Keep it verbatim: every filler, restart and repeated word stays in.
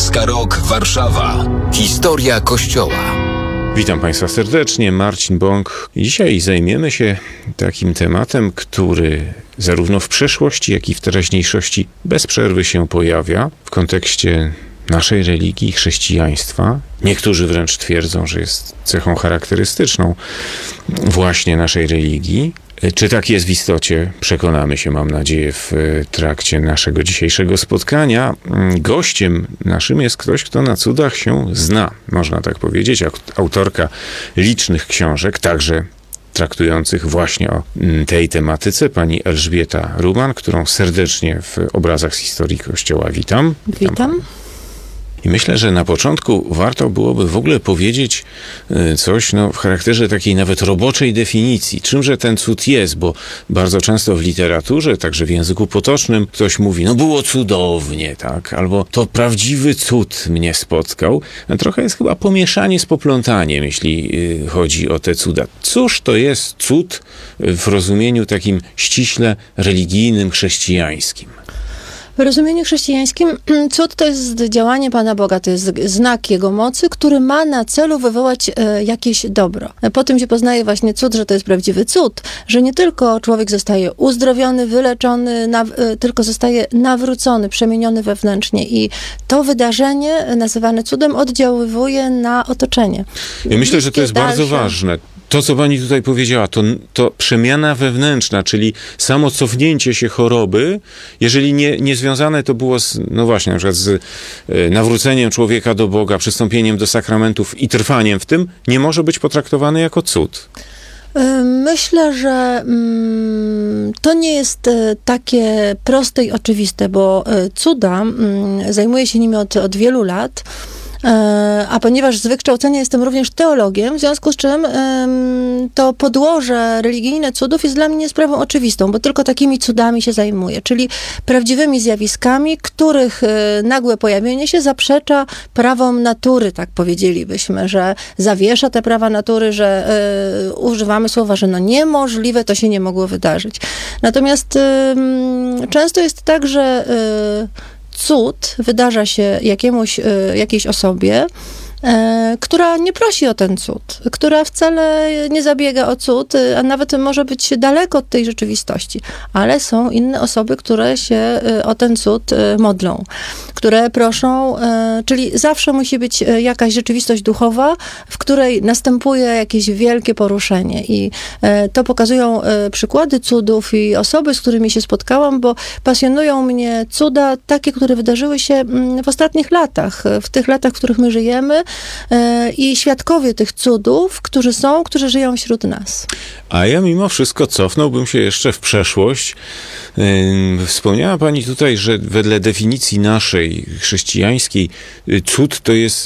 Polska Rock Warszawa. Historia Kościoła. Witam Państwa serdecznie, Marcin Bąk. Dzisiaj zajmiemy się takim tematem, który zarówno w przeszłości, jak i w teraźniejszości bez przerwy się pojawia w kontekście naszej religii, chrześcijaństwa. Niektórzy wręcz twierdzą, że jest cechą charakterystyczną właśnie naszej religii. Czy tak jest w istocie? Przekonamy się, mam nadzieję, w trakcie naszego dzisiejszego spotkania. Gościem naszym jest ktoś, kto na cudach się zna, można tak powiedzieć. Autorka licznych książek, także traktujących właśnie o tej tematyce, pani Elżbieta Ruban, którą serdecznie w Obrazach z Historii Kościoła witam. Witam. witam. I myślę, że na początku warto byłoby w ogóle powiedzieć coś no, w charakterze takiej nawet roboczej definicji. Czymże ten cud jest? Bo bardzo często w literaturze, także w języku potocznym, ktoś mówi, no było cudownie, tak? Albo to prawdziwy cud mnie spotkał. No, trochę jest chyba pomieszanie z poplątaniem, jeśli chodzi o te cuda. Cóż to jest cud w rozumieniu takim ściśle religijnym, chrześcijańskim? W rozumieniu chrześcijańskim cud to jest działanie Pana Boga, to jest znak Jego mocy, który ma na celu wywołać e, jakieś dobro. Po tym się poznaje właśnie cud, że to jest prawdziwy cud, że nie tylko człowiek zostaje uzdrowiony, wyleczony, na, e, tylko zostaje nawrócony, przemieniony wewnętrznie i to wydarzenie nazywane cudem oddziaływuje na otoczenie. Ja myślę, że to jest dalsze... bardzo ważne. To, co pani tutaj powiedziała, to, to przemiana wewnętrzna, czyli samo cofnięcie się choroby, jeżeli nie, nie związane to było z, no właśnie, na przykład z nawróceniem człowieka do Boga, przystąpieniem do sakramentów i trwaniem w tym, nie może być potraktowane jako cud. Myślę, że mm, to nie jest takie proste i oczywiste, bo cuda, mm, zajmuję się nimi od, od wielu lat. A ponieważ z wykształcenia jestem również teologiem, w związku z czym to podłoże religijne cudów jest dla mnie sprawą oczywistą, bo tylko takimi cudami się zajmuję, czyli prawdziwymi zjawiskami, których nagłe pojawienie się zaprzecza prawom natury, tak powiedzielibyśmy, że zawiesza te prawa natury, że y, używamy słowa, że no niemożliwe, to się nie mogło wydarzyć. Natomiast y, często jest tak, że y, cud wydarza się jakiemuś, jakiejś osobie, e, która nie prosi o ten cud, która wcale nie zabiega o cud, a nawet może być daleko od tej rzeczywistości. Ale są inne osoby, które się o ten cud modlą, które proszą, e, czyli zawsze musi być jakaś rzeczywistość duchowa, w której następuje jakieś wielkie poruszenie. I e, to pokazują e, przykłady cudów i osoby, z którymi się spotkałam, bo pasjonują mnie cuda takie, które wydarzyły się w ostatnich latach, w tych latach, w których my żyjemy e, i świadkowie tych cudów, którzy są, którzy żyją wśród nas. A ja mimo wszystko cofnąłbym się jeszcze w przeszłość. Wspomniała pani tutaj, że wedle definicji naszej chrześcijańskiej cud to jest